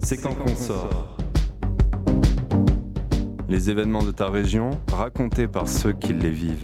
C'est quand qu'on sort. Les événements de ta région, racontés par ceux qui les vivent.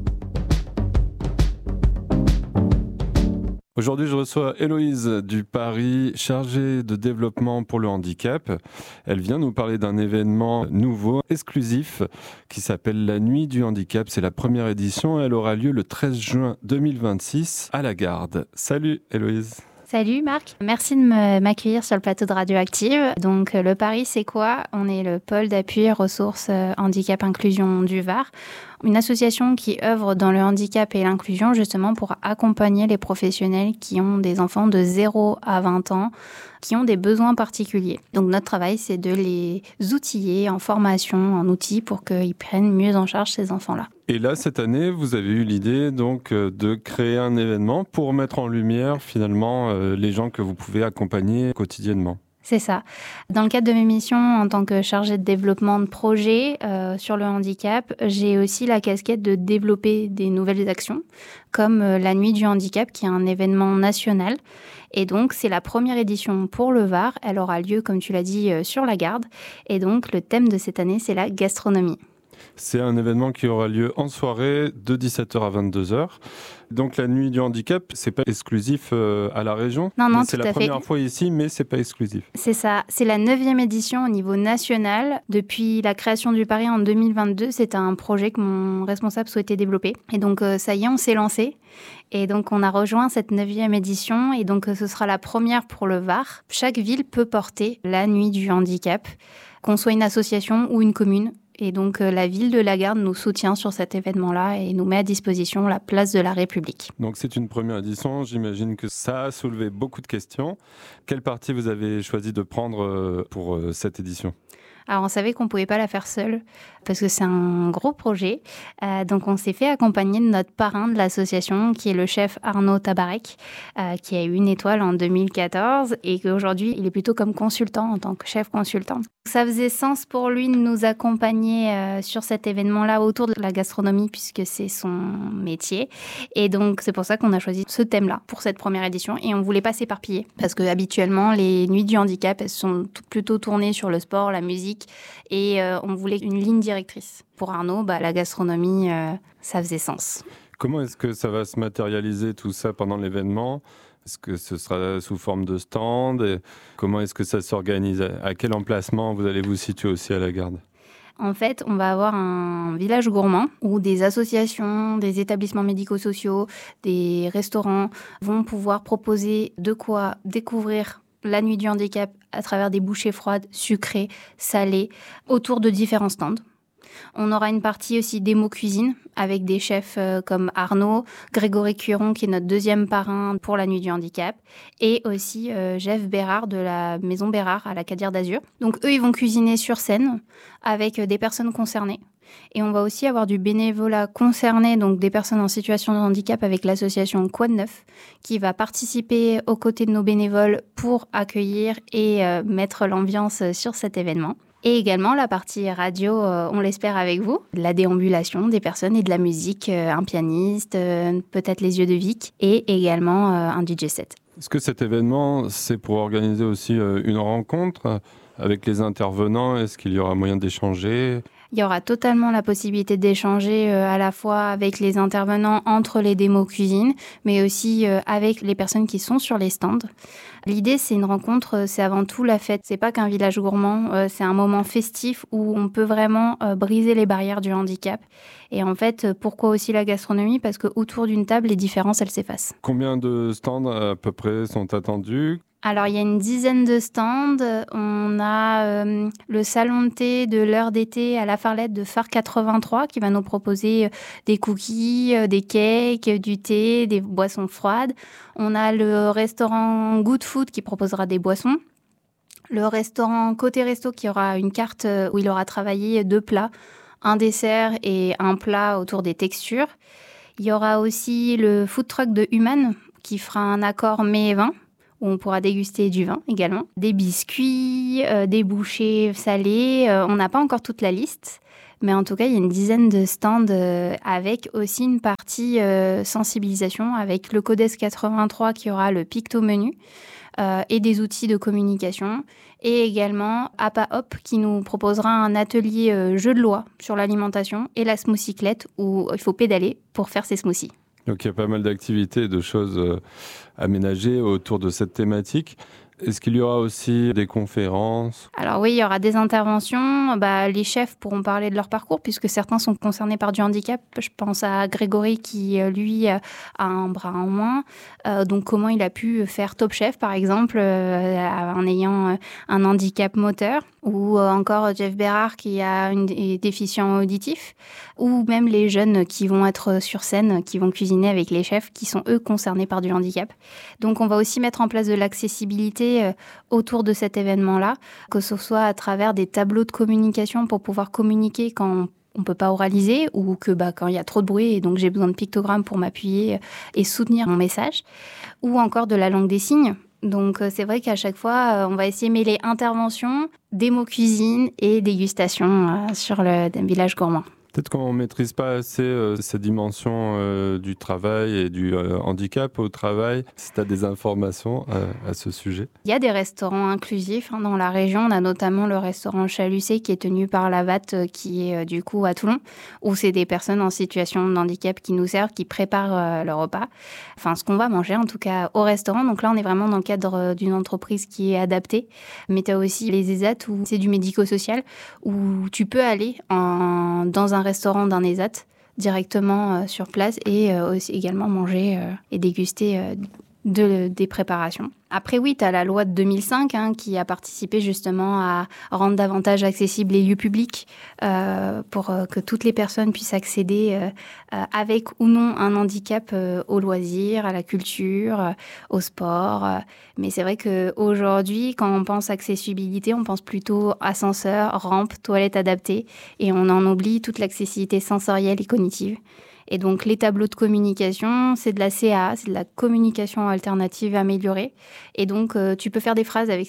Aujourd'hui, je reçois Héloïse du Paris, chargée de développement pour le handicap. Elle vient nous parler d'un événement nouveau, exclusif, qui s'appelle la Nuit du handicap. C'est la première édition. Elle aura lieu le 13 juin 2026 à la Garde. Salut Héloïse. Salut Marc, merci de m'accueillir sur le plateau de Radioactive. Donc le Paris, c'est quoi ? On est le pôle d'appui ressources handicap inclusion du Var, une association qui œuvre dans le handicap et l'inclusion justement pour accompagner les professionnels qui ont des enfants de 0 à 20 ans, qui ont des besoins particuliers. Donc notre travail, c'est de les outiller en formation, en outils pour qu'ils prennent mieux en charge ces enfants-là. Et là, cette année, vous avez eu l'idée donc de créer un événement pour mettre en lumière finalement les gens que vous pouvez accompagner quotidiennement. C'est ça. Dans le cadre de mes missions en tant que chargée de développement de projets sur le handicap, j'ai aussi la casquette de développer des nouvelles actions, comme la Nuit du handicap, qui est un événement national. Et donc, c'est la première édition pour le Var. Elle aura lieu, comme tu l'as dit, sur la Garde. Et donc, le thème de cette année, c'est la gastronomie. C'est un événement qui aura lieu en soirée de 17h à 22h. Donc la Nuit du handicap, c'est pas exclusif à la région. Non, c'est la première fois ici, mais c'est pas exclusif. C'est ça, c'est la 9e édition au niveau national. Depuis la création du Paris en 2022, c'est un projet que mon responsable souhaitait développer. Et donc ça y est, on s'est lancé. Et donc on a rejoint cette 9e édition et donc ce sera la première pour le Var. Chaque ville peut porter la Nuit du handicap, qu'on soit une association ou une commune. Et donc, la ville de la Garde nous soutient sur cet événement-là et nous met à disposition la place de la République. Donc, c'est une première édition. J'imagine que ça a soulevé beaucoup de questions. Quelle partie vous avez choisi de prendre pour cette édition ? Alors, on savait qu'on ne pouvait pas la faire seule parce que c'est un gros projet. Donc, on s'est fait accompagner de notre parrain de l'association, qui est le chef Arnaud Tabarek, qui a eu une étoile en 2014 et qu'aujourd'hui, il est plutôt comme consultant en tant que chef consultant. Ça faisait sens pour lui de nous accompagner sur cet événement-là autour de la gastronomie puisque c'est son métier. Et donc, c'est pour ça qu'on a choisi ce thème-là pour cette première édition. Et on ne voulait pas s'éparpiller parce que habituellement, les nuits du handicap, elles sont plutôt tournées sur le sport, la musique. Et on voulait une ligne directrice. Pour Arnaud, la gastronomie, ça faisait sens. Comment est-ce que ça va se matérialiser tout ça pendant l'événement ? Est-ce que ce sera sous forme de stand ? Et comment est-ce que ça s'organise ? À quel emplacement vous allez vous situer aussi à la Garde ? En fait, on va avoir un village gourmand où des associations, des établissements médico-sociaux, des restaurants vont pouvoir proposer de quoi découvrir la Nuit du handicap à travers des bouchées froides, sucrées, salées, autour de différents stands. On aura une partie aussi démo cuisine avec des chefs comme Arnaud, Grégory Curon qui est notre 2e parrain pour la Nuit du handicap et aussi Jeff Bérard de la Maison Bérard à la Cadière d'Azur. Donc eux, ils vont cuisiner sur scène avec des personnes concernées. Et on va aussi avoir du bénévolat concerné, donc des personnes en situation de handicap avec l'association Quad 9 qui va participer aux côtés de nos bénévoles pour accueillir et mettre l'ambiance sur cet événement. Et également la partie radio, on l'espère avec vous, la déambulation des personnes et de la musique, un pianiste, peut-être les yeux de Vic et également un DJ set. Est-ce que cet événement, c'est pour organiser aussi une rencontre avec les intervenants ? Est-ce qu'il y aura moyen d'échanger ? Il y aura totalement la possibilité d'échanger à la fois avec les intervenants entre les démos cuisine, mais aussi avec les personnes qui sont sur les stands. L'idée, c'est une rencontre, c'est avant tout la fête. C'est pas qu'un village gourmand, c'est un moment festif où on peut vraiment briser les barrières du handicap. Et en fait, pourquoi aussi la gastronomie ? Parce qu'autour d'une table, les différences, elles s'effacent. Combien de stands à peu près sont attendus ? Alors, il y a une dizaine de stands. On a le salon de thé de l'heure d'été à la Farlette de Phare 83 qui va nous proposer des cookies, des cakes, du thé, des boissons froides. On a le restaurant Good Food qui proposera des boissons. Le restaurant Côté Resto qui aura une carte où il aura travaillé 2 plats, un dessert et un plat autour des textures. Il y aura aussi le food truck de Human qui fera un accord mets et vin, où on pourra déguster du vin également. Des biscuits, des bouchées salées. On n'a pas encore toute la liste, mais en tout cas, il y a une dizaine de stands avec aussi une partie sensibilisation avec le Codes 83 qui aura le picto menu. et des outils de communication. Et également APA Hop qui nous proposera un atelier jeu de loi sur l'alimentation et la smoothiclette où il faut pédaler pour faire ses smoothies. Donc il y a pas mal d'activités et de choses aménagées autour de cette thématique. Est-ce qu'il y aura aussi des conférences ? Alors oui, il y aura des interventions. Les chefs pourront parler de leur parcours puisque certains sont concernés par du handicap. Je pense à Grégory qui, lui, a un bras en moins. Donc comment il a pu faire Top Chef, par exemple, en ayant un handicap moteur. Ou encore Jeff Bérard qui a des déficients auditifs. Ou même les jeunes qui vont être sur scène, qui vont cuisiner avec les chefs, qui sont eux concernés par du handicap. Donc on va aussi mettre en place de l'accessibilité autour de cet événement-là, que ce soit à travers des tableaux de communication pour pouvoir communiquer quand on ne peut pas oraliser ou que quand il y a trop de bruit et donc j'ai besoin de pictogrammes pour m'appuyer et soutenir mon message, ou encore de la langue des signes. Donc c'est vrai qu'à chaque fois, on va essayer de mêler intervention, démo cuisine et dégustation sur le village gourmand. Peut-être qu'on ne maîtrise pas assez cette dimension du travail et du handicap au travail. Si tu as des informations à ce sujet. Il y a des restaurants inclusifs dans la région. On a notamment le restaurant Chalucé qui est tenu par la VAT qui est du coup à Toulon, où c'est des personnes en situation de handicap qui nous servent, qui préparent le repas. Enfin, ce qu'on va manger en tout cas au restaurant. Donc là, on est vraiment dans le cadre d'une entreprise qui est adaptée. Mais tu as aussi les ESAT où c'est du médico-social, où tu peux aller dans un restaurant d'un ESAT directement sur place et aussi également manger et déguster des préparations. Après, oui, tu as la loi de 2005 qui a participé justement à rendre davantage accessibles les lieux publics pour que toutes les personnes puissent accéder avec ou non un handicap aux loisirs, à la culture, au sport. Mais c'est vrai qu'aujourd'hui, quand on pense accessibilité, on pense plutôt ascenseur, rampe, toilette adaptée et on en oublie toute l'accessibilité sensorielle et cognitive. Et donc, les tableaux de communication, c'est de la CA, c'est de la communication alternative améliorée. Et donc, tu peux faire des phrases avec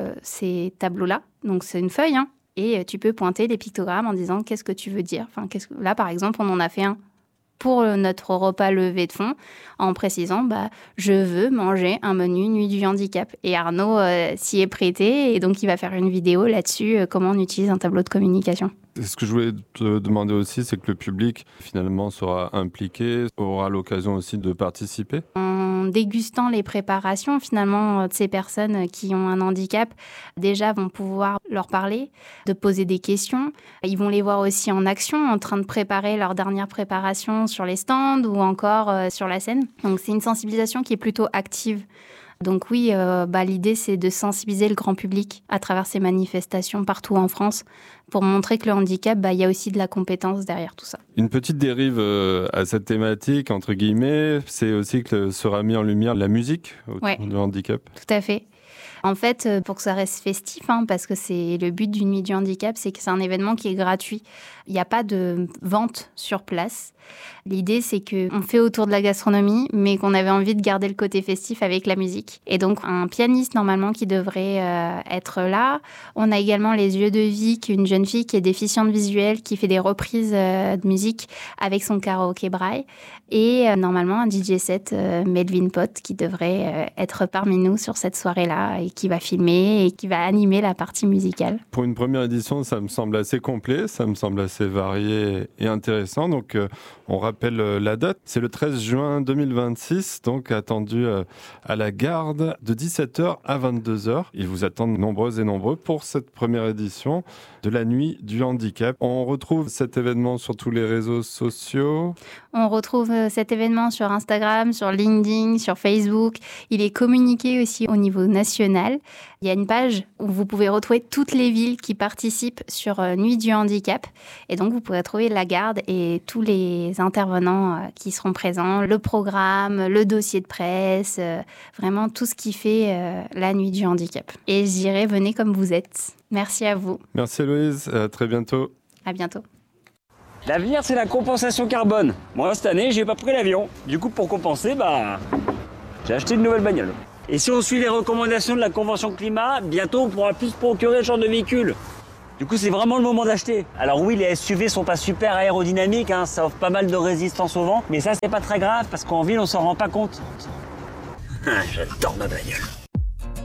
ces tableaux-là. Donc, c'est une feuille, et tu peux pointer des pictogrammes en disant qu'est-ce que tu veux dire. Enfin, là, par exemple, on en a fait un pour notre repas levé de fond, en précisant je veux manger un menu nuit du handicap. Et Arnaud s'y est prêté, et donc il va faire une vidéo là-dessus, comment on utilise un tableau de communication. Ce que je voulais te demander aussi, c'est que le public, finalement, sera impliqué, aura l'occasion aussi de participer. En dégustant les préparations, finalement, de ces personnes qui ont un handicap, déjà vont pouvoir leur parler, de poser des questions. Ils vont les voir aussi en action, en train de préparer leur dernière préparation sur les stands ou encore sur la scène. Donc, c'est une sensibilisation qui est plutôt active. Donc oui, l'idée, c'est de sensibiliser le grand public à travers ces manifestations partout en France pour montrer que le handicap, il y a aussi de la compétence derrière tout ça. Une petite dérive à cette thématique, entre guillemets, c'est aussi que sera mis en lumière la musique autour du handicap. Tout à fait. En fait, pour que ça reste festif, parce que c'est le but d'une nuit du handicap, c'est que c'est un événement qui est gratuit. Il n'y a pas de vente sur place. L'idée, c'est qu'on fait autour de la gastronomie, mais qu'on avait envie de garder le côté festif avec la musique. Et donc, un pianiste, normalement, qui devrait être là. On a également Les Yeux de Vic, une jeune fille qui est déficiente visuelle, qui fait des reprises de musique avec son karaoké braille. Et normalement, un DJ set, Melvin Pot, qui devrait être parmi nous sur cette soirée-là et qui va filmer et qui va animer la partie musicale. Pour une première édition, ça me semble assez complet, ça me semble assez varié et intéressant. Donc, on rappelle la date, c'est le 13 juin 2026, donc attendu à la Garde de 17h à 22h. Ils vous attendent nombreuses et nombreux pour cette première édition de la Nuit du Handicap. On retrouve cet événement sur tous les réseaux sociaux. On retrouve cet événement sur Instagram, sur LinkedIn, sur Facebook. Il est communiqué aussi au niveau national. Il y a une page où vous pouvez retrouver toutes les villes qui participent sur Nuit du Handicap. Et donc, vous pourrez trouver la Garde et tous les intervenants qui seront présents, le programme, le dossier de presse, vraiment tout ce qui fait la Nuit du Handicap. Et je dirais, venez comme vous êtes. Merci à vous. Merci Héloïse, à très bientôt. À bientôt. L'avenir, c'est la compensation carbone. Moi, cette année, j'ai pas pris l'avion. Du coup, pour compenser, j'ai acheté une nouvelle bagnole. Et si on suit les recommandations de la Convention Climat, bientôt, on pourra plus se procurer ce genre de véhicule. Du coup, c'est vraiment le moment d'acheter. Alors oui, les SUV sont pas super aérodynamiques, ça offre pas mal de résistance au vent. Mais ça, c'est pas très grave, parce qu'en ville, on s'en rend pas compte. J'adore ma bagnole.